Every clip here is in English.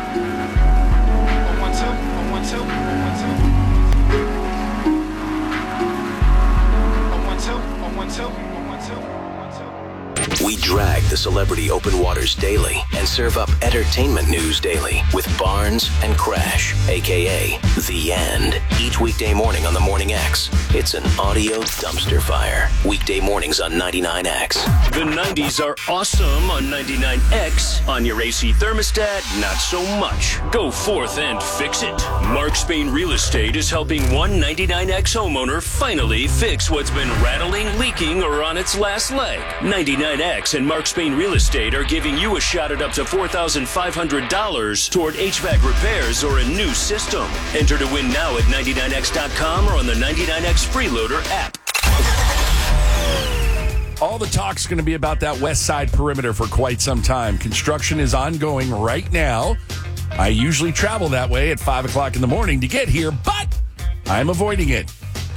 We drag the celebrity open waters daily and serve up entertainment news daily with Barnes and Crash, a.k.a. The End. Each weekday morning on the Morning X, it's an audio dumpster fire. Weekday mornings on 99X. The 90s are awesome on 99X. On your AC thermostat, not so much. Go forth and fix it. Mark Spain Real Estate is helping one 99X homeowner finally fix what's been rattling, leaking, or on its last leg. 99X and Mark Spain Real Estate are giving you a shot at up to $4,500 toward HVAC repairs or a new system. Enter to win now at 99x.com or on the 99X Freeloader app. All the talk's going to be about that west side perimeter for quite some time. Construction is ongoing right now. I usually travel that way at 5 o'clock in the morning to get here, but I'm avoiding it.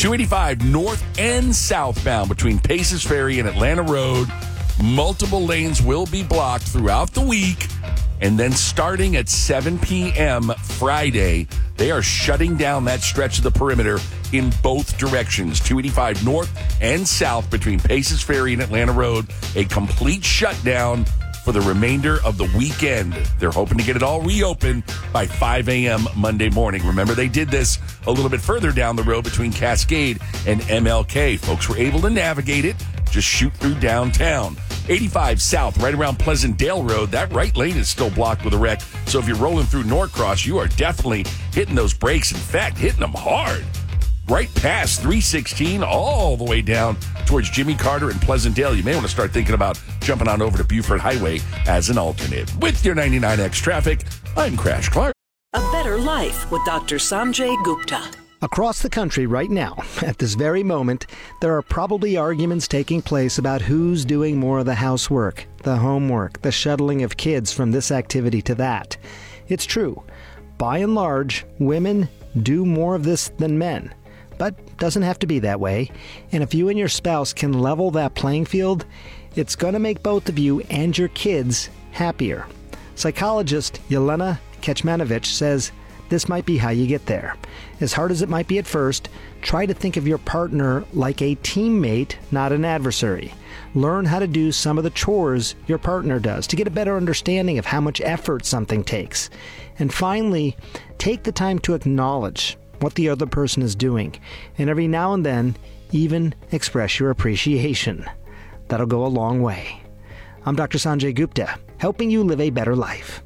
285 north and southbound between Paces Ferry and Atlanta Road. Multiple lanes will be blocked throughout the week. And then starting at 7 p.m. Friday, they are shutting down that stretch of the perimeter in both directions, 285 north and south between Paces Ferry and Atlanta Road. A complete shutdown for the remainder of the weekend. They're hoping to get it all reopened by 5 a.m. Monday morning. Remember, they did this a little bit further down the road between Cascade and MLK. Folks were able to navigate it. Just shoot through downtown. 85 south, right around Pleasantdale Road. That right lane is still blocked with a wreck. So if you're rolling through Norcross, you are definitely hitting those brakes. In fact, hitting them hard. Right past 316, all the way down towards Jimmy Carter and Pleasantdale. You may want to start thinking about jumping on over to Buford Highway as an alternate. With your 99X traffic, I'm Crash Clark. A Better Life with Dr. Sanjay Gupta. Across the country right now, at this very moment, there are probably arguments taking place about who's doing more of the housework, the homework, the shuttling of kids from this activity to that. It's true. By and large, women do more of this than men. But doesn't have to be that way. And if you and your spouse can level that playing field, it's going to make both of you and your kids happier. Psychologist Yelena Kecmanovic says this might be how you get there. As hard as it might be at first, try to think of your partner like a teammate, not an adversary. Learn how to do some of the chores your partner does to get a better understanding of how much effort something takes. And finally, take the time to acknowledge what the other person is doing, and every now and then, even express your appreciation. That'll go a long way. I'm Dr. Sanjay Gupta, helping you live a better life.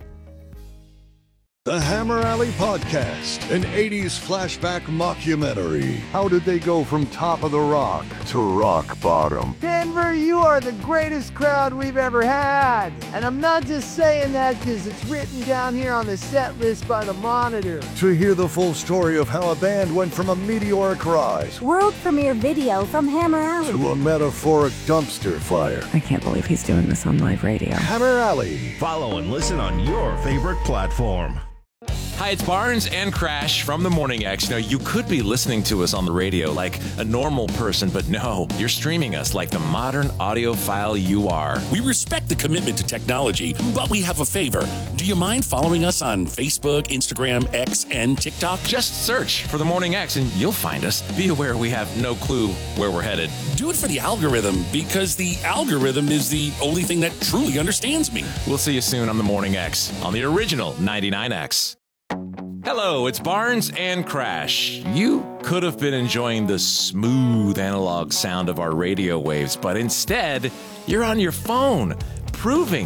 The Hammer Alley Podcast, an 80s flashback mockumentary. How did they go from top of the rock to rock bottom? Denver, you are the greatest crowd we've ever had. And I'm not just saying that because it's written down here on the set list by the Monitor. To hear the full story of how a band went from a meteoric rise, world premiere video from Hammer Alley, to a metaphoric dumpster fire. I can't believe he's doing this on live radio. Hammer Alley. Follow and listen on your favorite platform. Hi, it's Barnes and Crash from the Morning X. Now, you could be listening to us on the radio like a normal person, but no, you're streaming us like the modern audiophile you are. We respect the commitment to technology, but we have a favor. Do you mind following us on Facebook, Instagram, X, and TikTok? Just search for the Morning X and you'll find us. Be aware we have no clue where we're headed. Do it for the algorithm, because the algorithm is the only thing that truly understands me. We'll see you soon on the Morning X, on the original 99X. Hello, it's Barnes and Crash. You could have been enjoying the smooth analog sound of our radio waves, but instead, you're on your phone, proving